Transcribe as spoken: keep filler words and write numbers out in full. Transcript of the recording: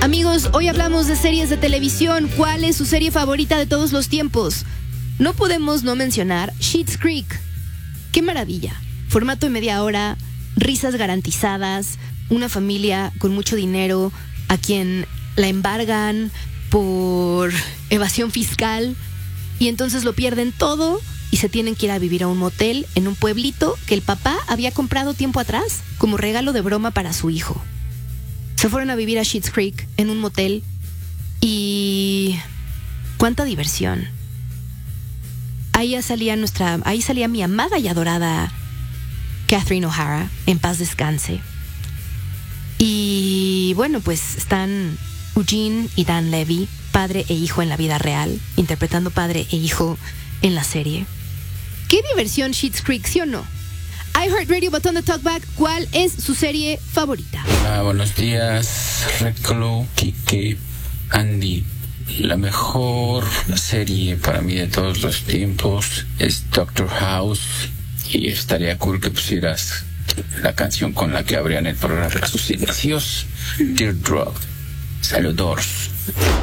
Amigos, hoy hablamos de series de televisión. ¿Cuál es su serie favorita de todos los tiempos? No podemos no mencionar Schitt's Creek. ¡Qué maravilla! Formato de media hora, risas garantizadas, una familia con mucho dinero a quien la embargan por evasión fiscal y entonces lo pierden todo y se tienen que ir a vivir a un motel en un pueblito que el papá había comprado tiempo atrás como regalo de broma para su hijo. Se fueron a vivir a Schitt's Creek en un motel y cuánta diversión. Ahí ya salía nuestra, ahí salía mi amada y adorada Catherine O'Hara, en paz descanse. Y bueno, pues están Eugene y Dan Levy, padre e hijo en la vida real, interpretando padre e hijo en la serie. ¡Qué diversión Schitt's Creek, sí o no! iHeartRadio, botón de talkback, ¿cuál es su serie favorita? Hola, buenos días, Reclo, Kike, Andy. La mejor serie para mí de todos los tiempos es Doctor House. Y estaría cool que pusieras la canción con la que abrían el programa. Sus inicios, Teardrop. Saludos.